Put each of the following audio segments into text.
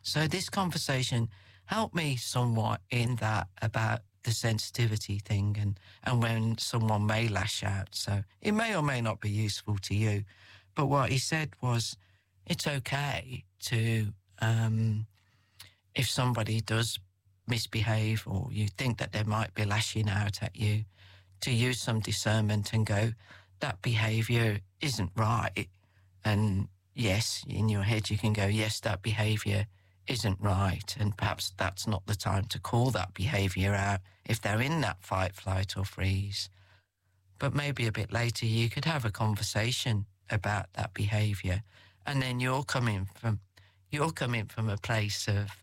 So this conversation helped me somewhat in that about the sensitivity thing and when someone may lash out. So it may or may not be useful to you. But what he said was, it's okay to, if somebody does misbehave or you think that they might be lashing out at you, to use some discernment and go, that behaviour isn't right. And yes, in your head you can go, yes, that behaviour isn't right. And perhaps that's not the time to call that behaviour out if they're in that fight, flight or freeze. But maybe a bit later you could have a conversation about that behaviour. And then you're coming from a place of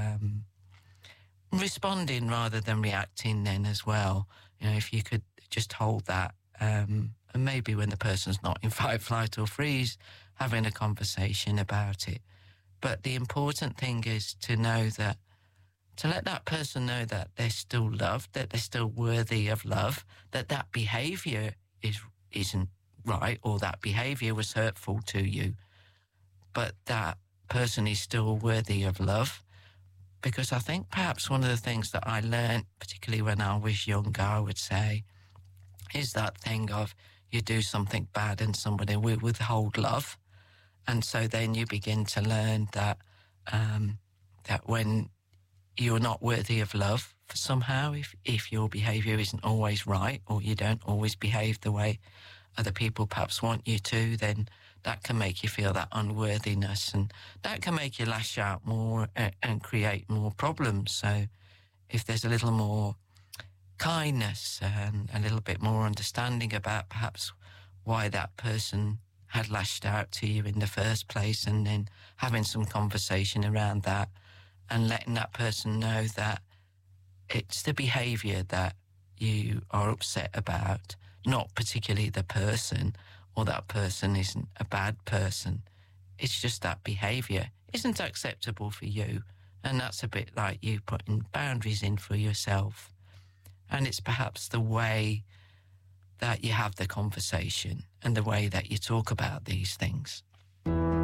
responding rather than reacting then as well. You know, if you could just hold that, and maybe when the person's not in fight, flight or freeze, having a conversation about it. But the important thing is to know that, to let that person know that they're still loved, that they're still worthy of love, that that behaviour isn't right or that behaviour was hurtful to you, but that person is still worthy of love. Because I think perhaps one of the things that I learned, particularly when I was younger, I would say, is that thing of you do something bad and somebody will withhold love. And so then you begin to learn that that when you're not worthy of love somehow, if your behaviour isn't always right or you don't always behave the way other people perhaps want you to, then that can make you feel that unworthiness and that can make you lash out more and create more problems. So if there's a little more kindness and a little bit more understanding about perhaps why that person had lashed out to you in the first place, and then having some conversation around that and letting that person know that it's the behaviour that you are upset about, not particularly the person, or that person isn't a bad person. It's just that behaviour isn't acceptable for you, and that's a bit like you putting boundaries in for yourself. And it's perhaps the way that you have the conversation and the way that you talk about these things.